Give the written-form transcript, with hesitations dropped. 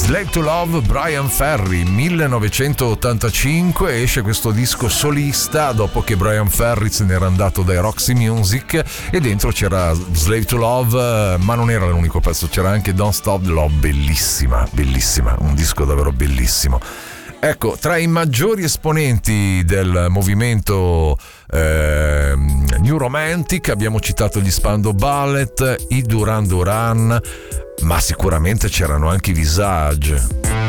Slave to Love, Brian Ferry, 1985 esce questo disco solista dopo che Brian Ferry se n'era andato dai Roxy Music, e dentro c'era Slave to Love, ma non era l'unico pezzo, c'era anche Don't Stop the Love, bellissima, un disco davvero bellissimo. Ecco, tra i maggiori esponenti del movimento New Romantic abbiamo citato gli Spandau Ballet, i Duran Duran, ma sicuramente c'erano anche i Visage.